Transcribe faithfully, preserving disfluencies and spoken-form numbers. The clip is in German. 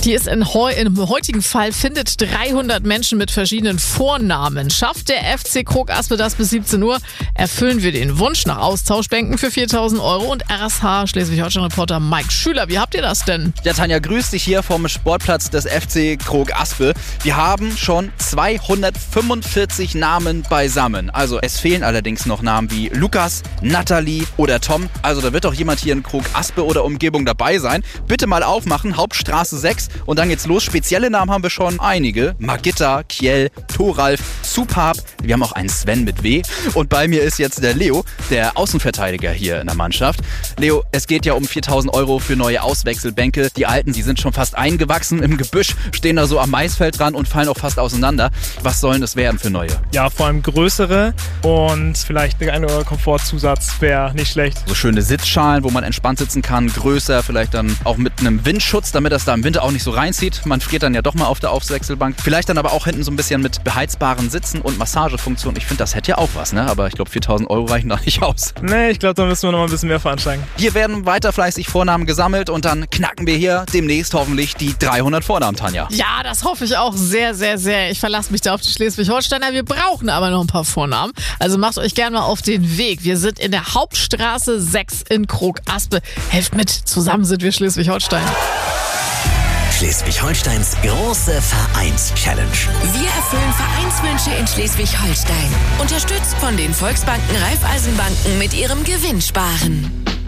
Die ist in heu im heutigen Fall findet dreihundert Menschen mit verschiedenen Vornamen. Schafft der F C Krog Aspe das bis siebzehn Uhr, erfüllen wir den Wunsch nach Austauschbänken für viertausend Euro. Und R S H Schleswig-Holstein-Reporter Mike Schüler, wie habt ihr das denn? Ja, Tanja, grüß dich hier vom Sportplatz des F C Krog Aspe. Wir haben schon zweihundertfünfundvierzig Namen beisammen. Also es fehlen allerdings noch Namen wie Lukas, Natalie oder Tom. Also da wird doch jemand hier in Krog Aspe oder Umgebung dabei sein. Bitte mal aufmachen, Hauptstraße sechs und dann geht's los. Spezielle Namen haben wir schon einige. Magitta, Kjell, Thoralf, Supap. Wir haben auch einen Sven mit W. Und bei mir ist jetzt der Leo, der Außenverteidiger hier in der Mannschaft. Leo, es geht ja um viertausend Euro für neue Auswechselbänke. Die alten, die sind schon fast eingewachsen im Gebüsch, stehen da so am Maisfeld dran und fallen auch fast auseinander. Was sollen es werden für neue? Ja, vor allem größere und vielleicht ein oder Komfortzusatz wäre nicht schlecht. So schöne Sitzschalen, wo man entspannt sitzen kann, größer, vielleicht dann auch mit einem Windschutz, damit das da im Winter auch nicht so reinzieht. Man friert dann ja doch mal auf der Auswechselbank. Vielleicht dann aber auch hinten so ein bisschen mit beheizbaren Sitzen und Massagefunktion. Ich finde, das hätte ja auch was, ne? Aber ich glaube, viertausend Euro reichen da nicht aus. Nee, ich glaube, da müssen wir noch mal ein bisschen mehr veranschlagen. Hier werden weiter fleißig Vornamen gesammelt und dann knacken wir hier demnächst hoffentlich die dreihundert Vornamen, Tanja. Ja, das hoffe ich auch sehr, sehr, sehr. Ich verlasse mich da auf die Schleswig-Holsteiner. Wir brauchen aber noch ein paar Vornamen. Also macht euch gerne mal auf den Weg. Wir sind in der Hauptstraße sechs in Krog Aspe. Helft mit, zusammen sind wir Schleswig-Holstein. Schleswig-Holsteins große Vereins-Challenge. Wir erfüllen Vereinswünsche in Schleswig-Holstein. Unterstützt von den Volksbanken Raiffeisenbanken mit ihrem Gewinnsparen.